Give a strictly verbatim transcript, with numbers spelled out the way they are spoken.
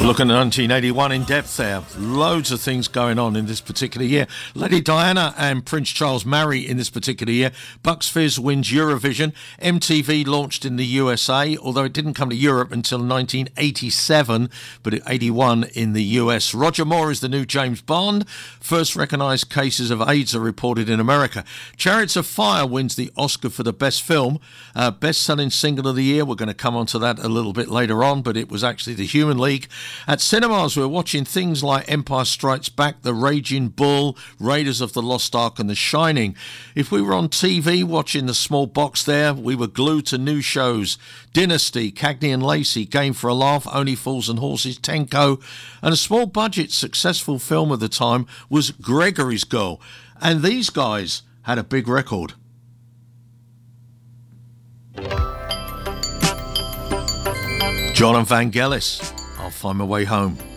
Looking at nineteen eighty-one in depth there. Loads of things going on in this particular year. Lady Diana and Prince Charles marry in this particular year. Bucks Fizz wins Eurovision. M T V launched in the U S A, although it didn't come to Europe until nineteen eighty-seven, but eighty-one in the U S. Roger Moore is the new James Bond. First recognised cases of AIDS are reported in America. Chariots of Fire wins the Oscar for the best film. Uh, best-selling single of the year. We're going to come on to that a little bit later on, but it was actually The Human League. At cinemas, we're watching things like Empire Strikes Back, The Raging Bull, Raiders of the Lost Ark and The Shining. If we were on T V watching the small box there, we were glued to new shows. Dynasty, Cagney and Lacey, Game for a Laugh, Only Fools and Horses, Tenko. And a small budget successful film of the time was Gregory's Girl. And these guys had a big record. John and Vangelis, I'll Find My Way Home.